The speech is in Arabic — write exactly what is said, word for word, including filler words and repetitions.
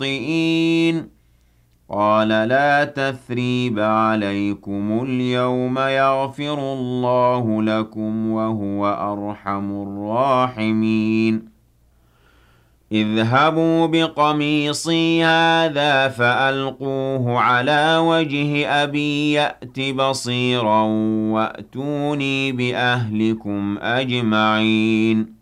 مُخْطِئِينَ قَالَ لَا تَثْرِيبَ عَلَيْكُمُ الْيَوْمَ يَغْفِرُ اللَّهُ لَكُمْ وَهُوَ أَرْحَمُ الرَّاحِمِينَ اذْهَبُوا بِقَمِيصِي هَٰذَا فَأَلْقُوهُ عَلَىٰ وَجْهِ أَبِي يَأْتِ بَصِيرًا وَأْتُونِي بِأَهْلِكُمْ أَجْمَعِينَ